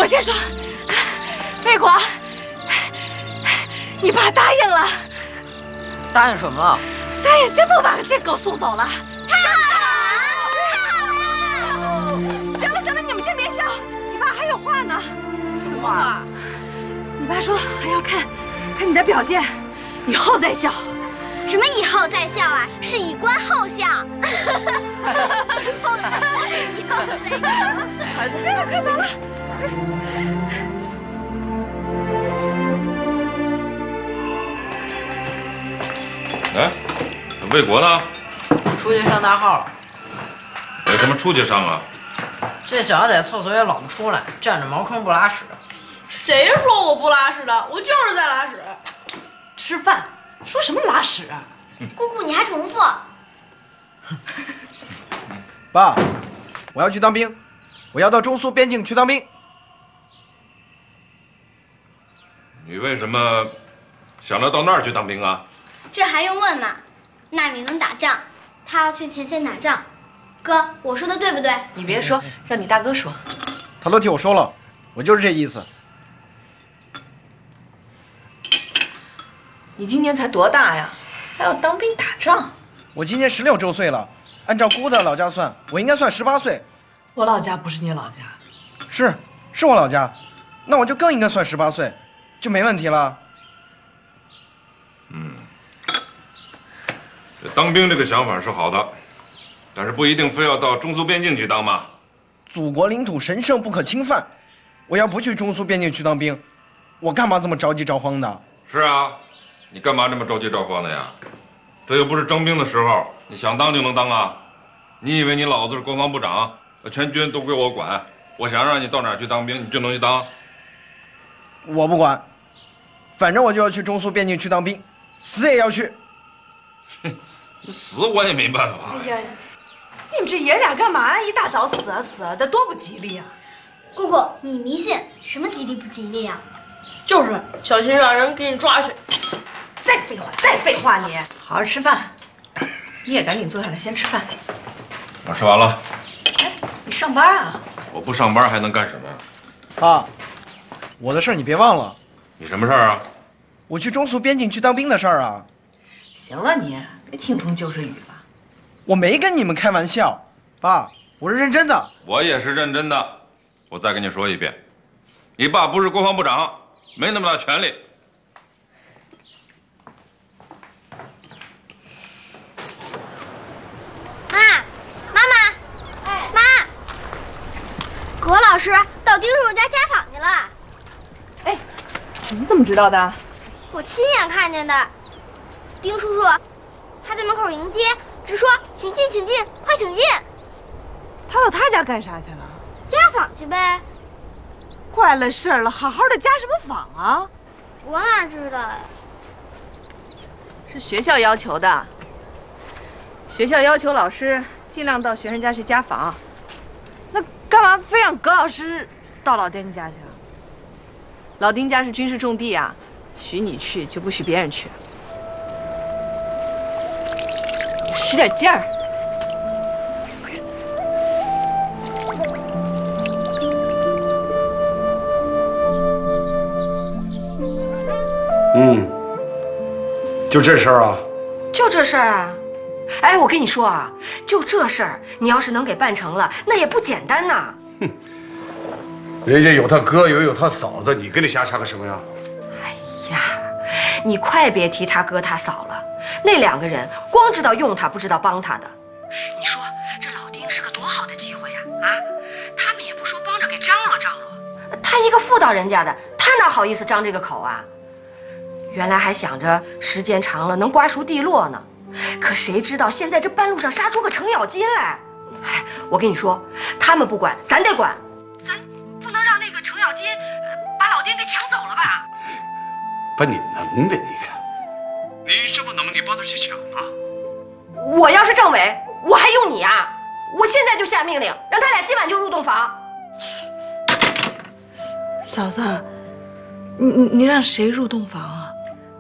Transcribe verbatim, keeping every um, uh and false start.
先说，魏国，你爸答应了。 答应什么了？ 答应先不把这狗送走了。太好了！行了行了，你们先别笑，你爸还有话呢。 什么话？ 你爸说还要看看你的表现，以后再笑。 什么以后再笑啊？是以观后效。以后再笑。 儿子，快了，快走了。 哎，魏国呢？ 出去上大号了。 为什么出去上啊？ 这小子在厕所也老不出来，占着茅坑不拉屎。 谁说我不拉屎的？我就是在拉屎。 吃饭说什么拉屎啊？ 姑姑，你还重复？ 爸，我要去当兵，我要到中苏边境去当兵。 你为什么想着到那儿去当兵啊？ 这还用问吗？那里能打仗，他要去前线打仗。哥，我说的对不对？ 你别说，让你大哥说。 他都替我说了，我就是这意思。 你今年才多大呀？还要当兵打仗？ 我今年十六周岁了，按照姑姑的老家算，我应该算十八岁。 我老家不是你老家。 是，是我老家，那我就更应该算十八岁，就没问题了。 嗯，这当兵这个想法是好的，但是不一定非要到中苏边境去当嘛。 祖国领土神圣不可侵犯，我要不去中苏边境去当兵，我干嘛这么着急着慌的？ 是啊，你干嘛这么着急着慌的呀？这又不是征兵的时候，你想当就能当啊？你以为你老子是国防部长，全军都归我管，我想让你到哪儿去当兵，你就能去当？ 我不管，反正我就要去中苏边境去当兵，死也要去。 哼，死我也没办法。 哎呀，你们这爷俩干嘛一大早死啊死啊的，多不吉利啊！ 姑姑，你迷信什么吉利不吉利啊？ 就是，小心让人给你抓去。 再废话，再废话你！好好吃饭，你也赶紧坐下来先吃饭。 我吃完了。 哎，你上班啊？ 我不上班还能干什么呀？ 爸，我的事儿你别忘了。 你什么事儿啊？ 我去中苏边境去当兵的事儿啊。 行了你，别听风就是雨了。 我没跟你们开玩笑，爸，我是认真的。 我也是认真的。我再跟你说一遍，你爸不是国防部长，没那么大权力。 妈，妈妈，哎，妈，葛老师到丁叔叔家家访去了。 哎，你怎么知道的？ 我亲眼看见的。丁叔叔还在门口迎接，直说请进，请进，快请进。 他到他家干啥去了？ 家访去呗。 怪了事儿了，好好的家什么访啊？ 我哪知道呀？ 是学校要求的。学校要求老师尽量到学生家去家访。 那干嘛非让葛老师到老丁家去啊？ 老丁家是军事重地啊，许你去就不许别人去。使点劲儿。 嗯，就这事儿啊？ 就这事儿啊！哎，我跟你说啊，就这事儿，你要是能给办成了，那也不简单呐。 哼，人家有他哥，又有他嫂子，你跟着瞎插个什么呀？ 哎呀，你快别提他哥他嫂了，那两个人光知道用他，不知道帮他的。你说这老丁是个多好的机会呀！啊，他们也不说帮着给张罗张罗，他一个妇道人家的，他哪好意思张这个口啊？原来还想着时间长了能瓜熟蒂落呢，可谁知道现在这半路上杀出个程咬金来。哎，我跟你说，他们不管，咱得管，咱不能让那个程咬金把老丁给抢走了吧？ 把你能的，你看，你这么能，你帮他去抢了？ 我要是政委，我还用你啊？我现在就下命令，让他俩今晚就入洞房。 嫂子，你你你让谁入洞房啊？